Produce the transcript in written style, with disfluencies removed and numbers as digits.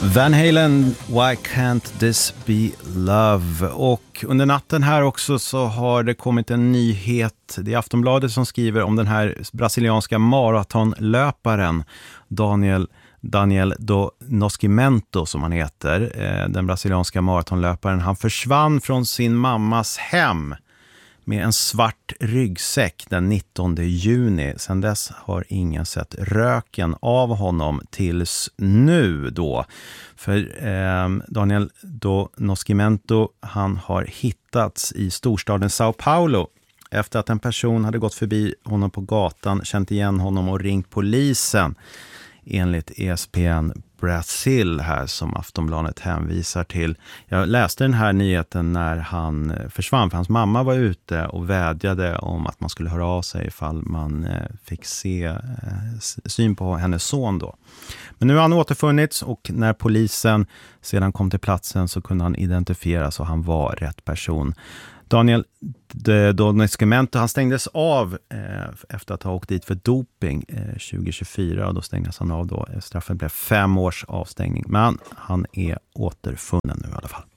Van Halen, Why Can't This Be Love? Och under natten här också så har det kommit en nyhet. Det är Aftonbladet som skriver om den här brasilianska maratonlöparen Daniel do Nascimento som han heter. Den brasilianska maratonlöparen. Han försvann från sin mammas hem med en svart ryggsäck den 19 juni. Sedan dess har ingen sett röken av honom tills nu då. För Daniel do Nascimento, han har hittats i storstaden São Paulo efter att en person hade gått förbi honom på gatan, känt igen honom och ringt polisen. Enligt ESPN Brasil här som Aftonbladet hänvisar till. Jag läste den här nyheten när han försvann, för hans mamma var ute och vädjade om att man skulle höra av sig ifall man fick se syn på hennes son då. Men nu har han återfunnits och när polisen sedan kom till platsen så kunde han identifieras och han var rätt person. Daniel do Nascimento, han stängdes av efter att ha åkt dit för doping 2024 och då stängdes han av då. Straffen blev 5 års avstängning, men han är återfunnen nu i alla fall.